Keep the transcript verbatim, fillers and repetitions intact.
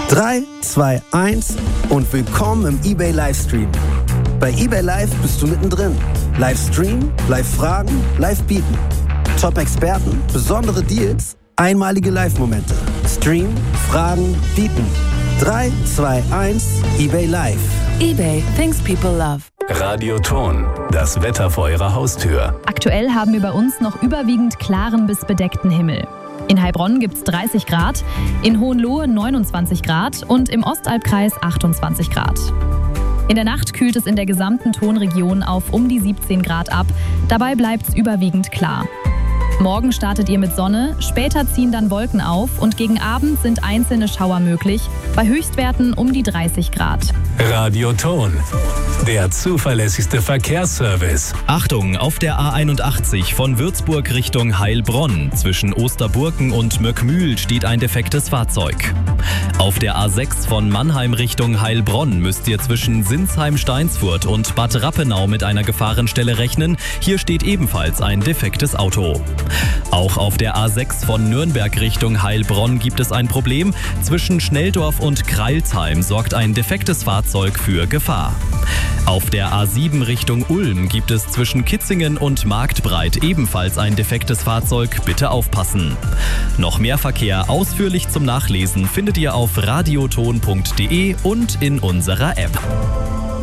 drei, zwei, eins und willkommen im eBay Livestream. Bei eBay Live bist du mittendrin. Livestream, Live-Fragen, Live-Bieten. Top-Experten, besondere Deals, einmalige Live-Momente. Stream, Fragen, Bieten. drei, zwei, eins, eBay Live. eBay, things people love. Radioton, das Wetter vor Ihrer Haustür. Aktuell haben wir bei uns noch überwiegend klaren bis bedeckten Himmel. In Heilbronn gibt es dreißig Grad, in Hohenlohe neunundzwanzig Grad und im Ostalbkreis achtundzwanzig Grad. In der Nacht kühlt es in der gesamten Tonregion auf um die siebzehn Grad ab. Dabei bleibt es überwiegend klar. Morgen startet ihr mit Sonne, später ziehen dann Wolken auf und gegen Abend sind einzelne Schauer möglich, bei Höchstwerten um die dreißig Grad. Radioton, der zuverlässigste Verkehrsservice. Achtung, auf der A einundachtzig von Würzburg Richtung Heilbronn. Zwischen Osterburken und Möckmühl steht ein defektes Fahrzeug. Auf der A sechs von Mannheim Richtung Heilbronn müsst ihr zwischen Sinsheim-Steinsfurt und Bad Rappenau mit einer Gefahrenstelle rechnen. Hier steht ebenfalls ein defektes Auto. Auch auf der A sechs von Nürnberg Richtung Heilbronn gibt es ein Problem. Zwischen Schnelldorf und Kreilsheim sorgt ein defektes Fahrzeug für Gefahr. Auf der A sieben Richtung Ulm gibt es zwischen Kitzingen und Marktbreit ebenfalls ein defektes Fahrzeug. Bitte aufpassen. Noch mehr Verkehr ausführlich zum Nachlesen findet ihr auf radioton punkt de und in unserer App.